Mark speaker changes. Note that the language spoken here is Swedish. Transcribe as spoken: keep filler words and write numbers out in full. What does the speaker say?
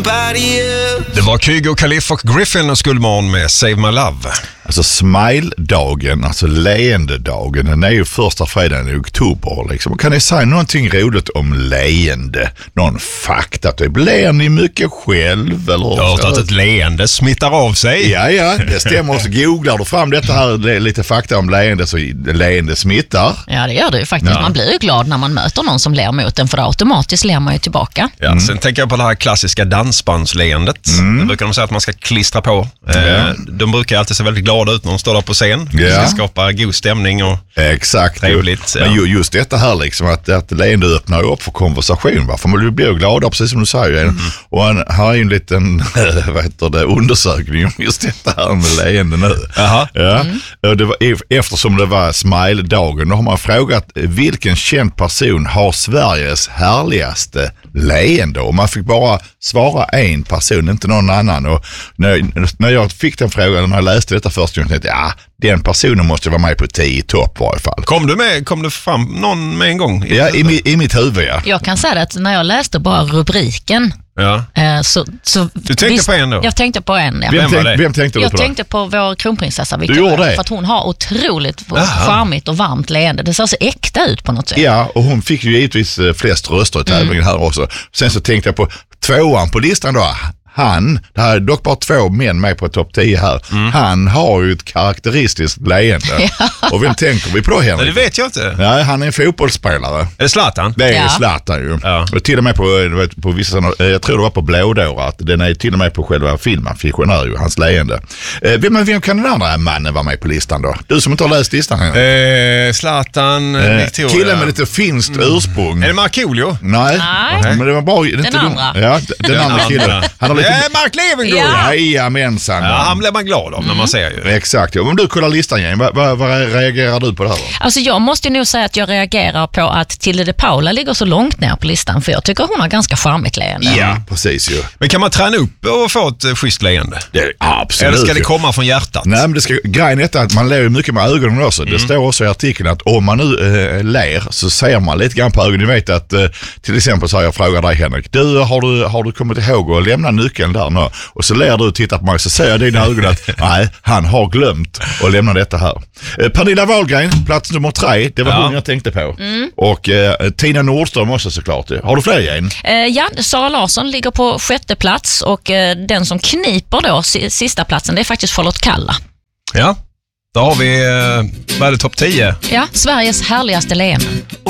Speaker 1: Det var Kygo, Khalif och Griffin och Skuldmorgon med Save My Love.
Speaker 2: Alltså smile-dagen, alltså leendedagen, den är ju första fredagen i oktober liksom. Kan ni säga någonting roligt om leende? Någon fakta typ, ler ni mycket själv? Eller?
Speaker 1: Jag har hört att ett leende smittar av sig.
Speaker 2: Ja, ja, det stämmer. Så googlar du fram detta här, det är lite fakta om leende, så leende smittar.
Speaker 3: Ja, det gör det ju faktiskt. Ja. Man blir ju glad när man möter någon som ler mot en, för automatiskt ler man ju tillbaka.
Speaker 1: Ja, mm. Sen tänker jag på det här klassiska dansbandsleendet. Mm. Det brukar de säga att man ska klistra på.
Speaker 2: Ja.
Speaker 1: De brukar alltid se väldigt glada ut när de står där på scen.
Speaker 2: Ja.
Speaker 1: Det ska skapa god stämning och
Speaker 2: exakt.
Speaker 1: trevligt. Ja.
Speaker 2: Men just detta här liksom, att, att leende öppnar upp för konversation. Va? För man blir glada, precis som du säger. Mm. Och han har ju en liten vad heter det, undersökning om just detta här med leende nu.
Speaker 1: Aha.
Speaker 2: Ja. Mm. Det var, eftersom det var smile-dagen, då har man frågat vilken känd person har Sveriges härligaste leende, och man fick bara svara en person, inte någon annan. Och när, när jag fick den frågan, när jag läste detta först, jag tänkte ja, den personen måste vara med på tio topp i varje fall.
Speaker 1: Kom du med, kom du fram någon med en gång?
Speaker 2: Ja, i, i mitt huvud, ja.
Speaker 3: Jag kan säga att när jag läste bara rubriken,
Speaker 1: ja.
Speaker 3: eh, så, så...
Speaker 1: Du tänkte
Speaker 3: visst,
Speaker 1: på en då?
Speaker 3: Jag tänkte på en, ja.
Speaker 2: Vem, tänk, vem tänkte du
Speaker 3: jag
Speaker 2: på?
Speaker 3: Jag tänkte på vår kronprinsessa Victoria.
Speaker 2: Du gjorde det?
Speaker 3: För att hon har otroligt charmigt och varmt leende. Det ser så äkta ut på något sätt.
Speaker 2: Ja, och hon fick ju givetvis flest röster i tävlingen mm. här också. Sen så tänkte jag på tvåan på listan då. Han, det här är dock bara två män med på topp tio här. Mm. Han har ju ett karaktäristiskt leende. Ja. Och vem tänker vi på då, Henrik?
Speaker 1: Nej, det vet jag inte.
Speaker 2: Nej, han är en fotbollsspelare.
Speaker 1: Är det Zlatan?
Speaker 2: Det är
Speaker 3: ja.
Speaker 2: Zlatan ju.
Speaker 1: Ja.
Speaker 2: Och till och med på, på vissa, jag tror det var på Blådåra, att den är till och med på själva filmaffischen är ju hans leende. Eh, vem, vem kan den andra mannen vara med på listan då? Du som inte har läst listan här.
Speaker 1: Eh, Zlatan, eh, Victoria.
Speaker 2: Killen med lite finskt mm. ursprung.
Speaker 1: Är det Markoolio?
Speaker 2: Nej.
Speaker 3: Nej.
Speaker 2: Men det var bara...
Speaker 3: Den
Speaker 2: inte
Speaker 3: andra.
Speaker 2: De, ja, den, den andra killen. Han har lite...
Speaker 1: Eh, Mark Levengood!
Speaker 3: Ja.
Speaker 2: Jajamensan.
Speaker 1: Ja, han blir man glad av mm. när man ser ju.
Speaker 2: Exakt. Om du kollar listan igen, vad, vad, vad reagerar du på det här då?
Speaker 3: Alltså jag måste nog säga att jag reagerar på att Tilde de Paula ligger så långt ner på listan, för jag tycker hon har ganska charmigt leende.
Speaker 2: Ja, precis ju.
Speaker 1: Men kan man träna upp och få ett schysst leende?
Speaker 2: Det, absolut.
Speaker 1: Eller ska det komma från hjärtat?
Speaker 2: Nej, men det ska, grejen är att man ler mycket med ögonen också. Mm. Det står också i artikeln att om man nu äh, ler så ser man lite grann på ögonen. Ni vet att äh, till exempel så har jag frågat dig, Henrik, du har, du har du kommit ihåg att lämna nyckeln där nu? Och så ler du och tittar på mig, så ser jag i dina ögon att nej, han har glömt att lämna detta här. Eh, Pernilla Wahlgren, plats nummer tre, det var ja. hon jag tänkte på. Mm. Och eh, Tina Nordström också såklart. Har du fler igen?
Speaker 3: Eh, ja, Sara Larsson ligger på sjätte plats, och eh, den som kniper då sista platsen, det är faktiskt Charlotte Kalla.
Speaker 1: Ja, då har vi, eh, vad är det, topp tio?
Speaker 3: Ja, Sveriges härligaste leende.